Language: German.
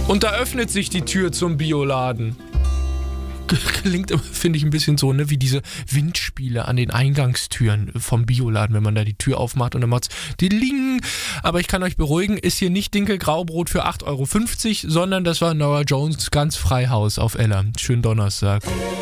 Und da öffnet sich die Tür zum Bioladen. Klingt immer, finde ich, ein bisschen so, ne, wie diese Windspiele an den Eingangstüren vom Bioladen, wenn man da die Tür aufmacht und dann macht's Ding. Aber ich kann euch beruhigen, ist hier nicht Dinkelgraubrot für 8,50 €, sondern das war Norah Jones ganz Freihaus auf Ella. Schönen Donnerstag.